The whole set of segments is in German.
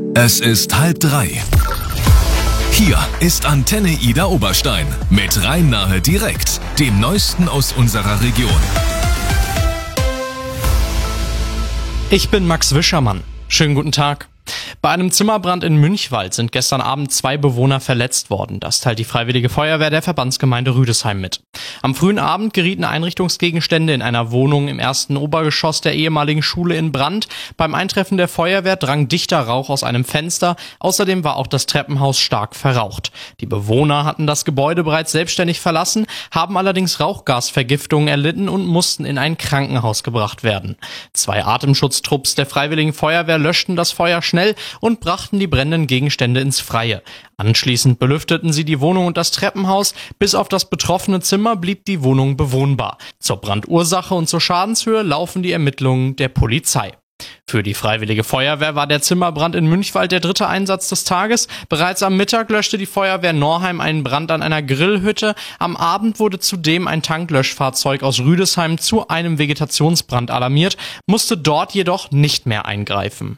Es ist 2:30. Hier ist Antenne Ida Oberstein mit Rhein-Nahe direkt, dem Neuesten aus unserer Region. Ich bin Max Wischermann. Schönen guten Tag. Bei einem Zimmerbrand in Münchwald sind gestern Abend 2 Bewohner verletzt worden. Das teilt die Freiwillige Feuerwehr der Verbandsgemeinde Rüdesheim mit. Am frühen Abend gerieten Einrichtungsgegenstände in einer Wohnung im ersten Obergeschoss der ehemaligen Schule in Brand. Beim Eintreffen der Feuerwehr drang dichter Rauch aus einem Fenster. Außerdem war auch das Treppenhaus stark verraucht. Die Bewohner hatten das Gebäude bereits selbstständig verlassen, haben allerdings Rauchgasvergiftungen erlitten und mussten in ein Krankenhaus gebracht werden. 2 Atemschutztrupps der Freiwilligen Feuerwehr löschten das Feuer schnell und brachten die brennenden Gegenstände ins Freie. Anschließend belüfteten sie die Wohnung und das Treppenhaus. Bis auf das betroffene Zimmer blieb die Wohnung bewohnbar. Zur Brandursache und zur Schadenshöhe laufen die Ermittlungen der Polizei. Für die Freiwillige Feuerwehr war der Zimmerbrand in Münchwald der 3. Einsatz des Tages. Bereits am Mittag löschte die Feuerwehr Norheim einen Brand an einer Grillhütte. Am Abend wurde zudem ein Tanklöschfahrzeug aus Rüdesheim zu einem Vegetationsbrand alarmiert, musste dort jedoch nicht mehr eingreifen.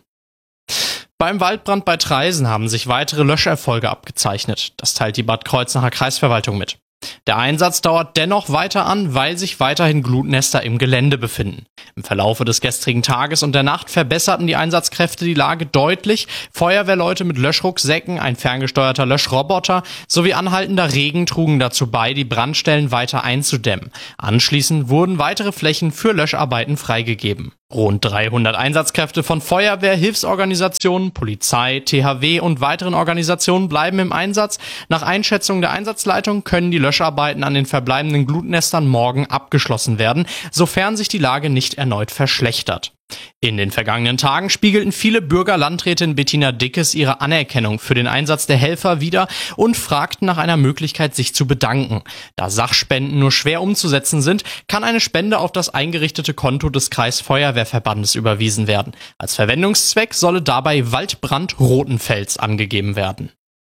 Beim Waldbrand bei Traisen haben sich weitere Löscherfolge abgezeichnet. Das teilt die Bad Kreuznacher Kreisverwaltung mit. Der Einsatz dauert dennoch weiter an, weil sich weiterhin Glutnester im Gelände befinden. Im Verlaufe des gestrigen Tages und der Nacht verbesserten die Einsatzkräfte die Lage deutlich. Feuerwehrleute mit Löschrucksäcken, ein ferngesteuerter Löschroboter sowie anhaltender Regen trugen dazu bei, die Brandstellen weiter einzudämmen. Anschließend wurden weitere Flächen für Löscharbeiten freigegeben. Rund 300 Einsatzkräfte von Feuerwehr, Hilfsorganisationen, Polizei, THW und weiteren Organisationen bleiben im Einsatz. Nach Einschätzung der Einsatzleitung können die Löscharbeiten an den verbleibenden Glutnestern morgen abgeschlossen werden, sofern sich die Lage nicht erneut verschlechtert. In den vergangenen Tagen spiegelten viele Bürgerlandrätin Bettina Dickes ihre Anerkennung für den Einsatz der Helfer wider und fragten nach einer Möglichkeit, sich zu bedanken. Da Sachspenden nur schwer umzusetzen sind, kann eine Spende auf das eingerichtete Konto des Kreisfeuerwehrverbandes überwiesen werden. Als Verwendungszweck solle dabei Waldbrand Rotenfels angegeben werden.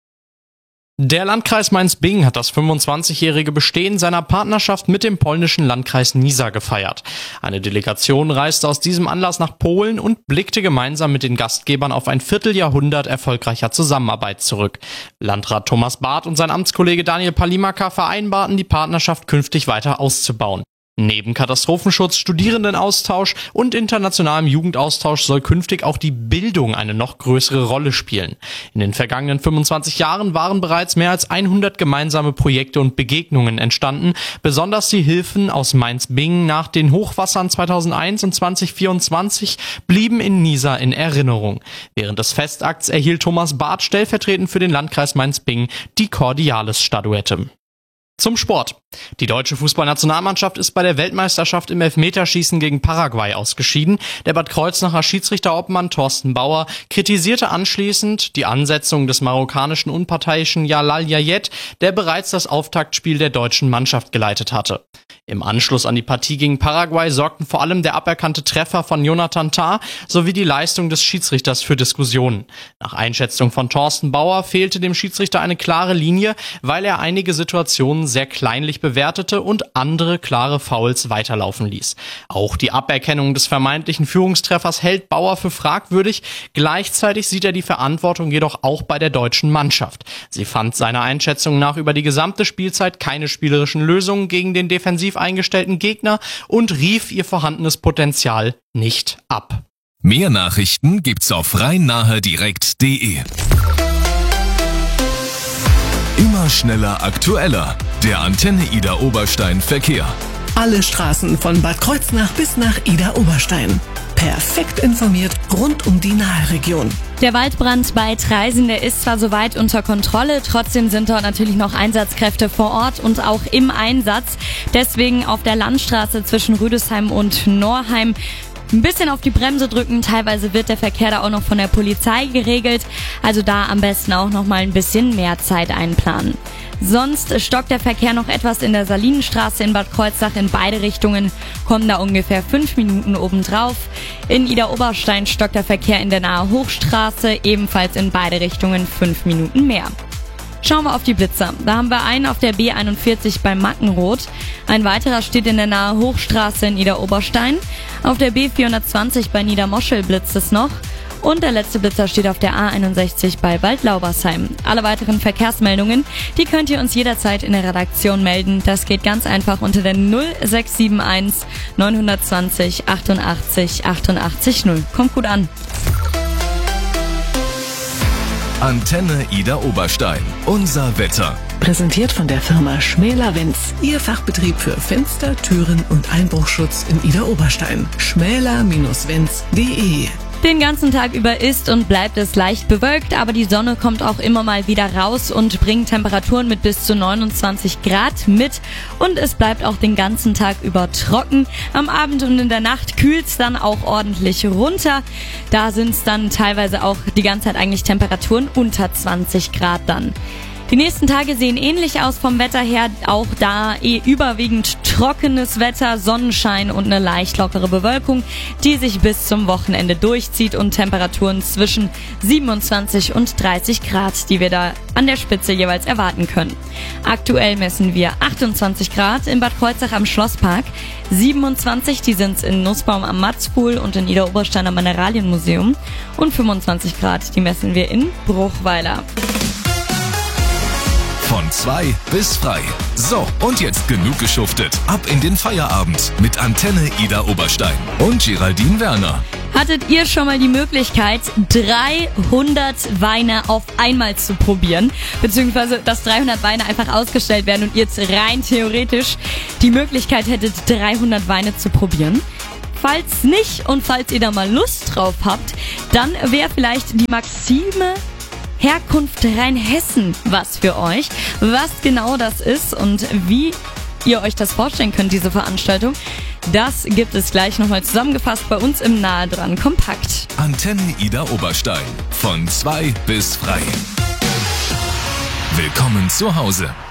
Der Landkreis Mainz-Bingen hat das 25-jährige Bestehen seiner Partnerschaft mit dem polnischen Landkreis Nisa gefeiert. Eine Delegation reiste aus diesem Anlass nach Polen und blickte gemeinsam mit den Gastgebern auf ein Vierteljahrhundert erfolgreicher Zusammenarbeit zurück. Landrat Thomas Barth und sein Amtskollege Daniel Palimaka vereinbarten, die Partnerschaft künftig weiter auszubauen. Neben Katastrophenschutz, Studierendenaustausch und internationalem Jugendaustausch soll künftig auch die Bildung eine noch größere Rolle spielen. In den vergangenen 25 Jahren waren bereits mehr als 100 gemeinsame Projekte und Begegnungen entstanden. Besonders die Hilfen aus Mainz-Bingen nach den Hochwassern 2001 und 2024 blieben in Nisa in Erinnerung. Während des Festakts erhielt Thomas Barth stellvertretend für den Landkreis Mainz-Bingen die Cordialis-Statuette. Zum Sport. Die deutsche Fußballnationalmannschaft ist bei der Weltmeisterschaft im Elfmeterschießen gegen Paraguay ausgeschieden. Der Bad Kreuznacher Schiedsrichterobmann Thorsten Bauer kritisierte anschließend die Ansetzung des marokkanischen Unparteiischen Jalal Yayet, der bereits das Auftaktspiel der deutschen Mannschaft geleitet hatte. Im Anschluss an die Partie gegen Paraguay sorgten vor allem der aberkannte Treffer von Jonathan Tah sowie die Leistung des Schiedsrichters für Diskussionen. Nach Einschätzung von Thorsten Bauer fehlte dem Schiedsrichter eine klare Linie, weil er einige Situationen sehr kleinlich bewertete und andere klare Fouls weiterlaufen ließ. Auch die Aberkennung des vermeintlichen Führungstreffers hält Bauer für fragwürdig. Gleichzeitig sieht er die Verantwortung jedoch auch bei der deutschen Mannschaft. Sie fand seiner Einschätzung nach über die gesamte Spielzeit keine spielerischen Lösungen gegen den defensiv eingestellten Gegner und rief ihr vorhandenes Potenzial nicht ab. Mehr Nachrichten gibt's auf rhein-nahe-direkt.de. Immer schneller, aktueller. Der Antenne Ida Oberstein Verkehr. Alle Straßen von Bad Kreuznach bis nach Ida Oberstein. Perfekt informiert rund um die Nahe-Region. Der Waldbrand bei Traisen, der ist zwar soweit unter Kontrolle, trotzdem sind dort natürlich noch Einsatzkräfte vor Ort und auch im Einsatz. Deswegen auf der Landstraße zwischen Rüdesheim und Norheim ein bisschen auf die Bremse drücken. Teilweise wird der Verkehr da auch noch von der Polizei geregelt. Also da am besten auch noch mal ein bisschen mehr Zeit einplanen. Sonst stockt der Verkehr noch etwas in der Salinenstraße in Bad Kreuznach in beide Richtungen. Kommen da ungefähr 5 Minuten obendrauf. In Ida Oberstein stockt der Verkehr in der Nahe Hochstraße ebenfalls in beide Richtungen 5 Minuten mehr. Schauen wir auf die Blitzer. Da haben wir einen auf der B41 bei Mackenroth. Ein weiterer steht in der Nahe Hochstraße in Ida Oberstein. Auf der B420 bei Niedermoschel blitzt es noch. Und der letzte Blitzer steht auf der A61 bei Waldlaubersheim. Alle weiteren Verkehrsmeldungen, die könnt ihr uns jederzeit in der Redaktion melden. Das geht ganz einfach unter der 0671 920 88 88 0. Kommt gut an. Antenne Ida Oberstein. Unser Wetter. Präsentiert von der Firma Schmäler-Wenz. Ihr Fachbetrieb für Fenster, Türen und Einbruchschutz in Ida Oberstein. schmäler-wenz.de. Den ganzen Tag über ist und bleibt es leicht bewölkt, aber die Sonne kommt auch immer mal wieder raus und bringt Temperaturen mit bis zu 29 Grad mit. Und es bleibt auch den ganzen Tag über trocken. Am Abend und in der Nacht kühlt es dann auch ordentlich runter. Da sind es dann teilweise auch die ganze Zeit eigentlich Temperaturen unter 20 Grad dann. Die nächsten Tage sehen ähnlich aus vom Wetter her, auch da überwiegend trockenes Wetter, Sonnenschein und eine leicht lockere Bewölkung, die sich bis zum Wochenende durchzieht und Temperaturen zwischen 27 und 30 Grad, die wir da an der Spitze jeweils erwarten können. Aktuell messen wir 28 Grad in Bad Kreuznach am Schlosspark, 27, die sind in Nussbaum am Matzpool und in Ida Oberstein am Mineralienmuseum und 25 Grad, die messen wir in Bruchweiler. Von 2 bis frei. So, und jetzt genug geschuftet. Ab in den Feierabend mit Antenne Ida Oberstein und Geraldine Werner. Hattet ihr schon mal die Möglichkeit, 300 Weine auf einmal zu probieren? Beziehungsweise, dass 300 Weine einfach ausgestellt werden und ihr jetzt rein theoretisch die Möglichkeit hättet, 300 Weine zu probieren? Falls nicht und falls ihr da mal Lust drauf habt, dann wäre vielleicht die Maxime Herkunft Rheinhessen was für euch. Was genau das ist und wie ihr euch das vorstellen könnt, diese Veranstaltung, das gibt es gleich nochmal zusammengefasst bei uns im Nahe dran Kompakt. Antenne Ida Oberstein. Von 2 bis frei. Willkommen zu Hause.